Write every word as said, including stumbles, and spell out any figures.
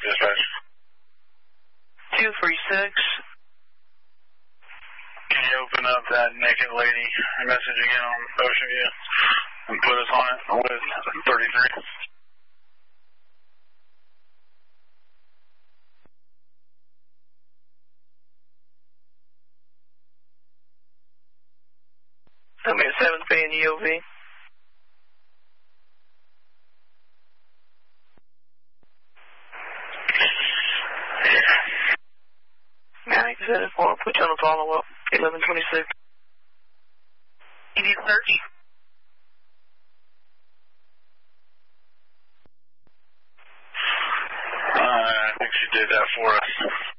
dispatch. two three six. Can you open up that naked lady message again on Ocean View and put us on it with thirty-three? I'm at seven P in U O V. nine seven four, put you on a follow-up, eleven twenty-six. You need search? Uh, I think she did that for us.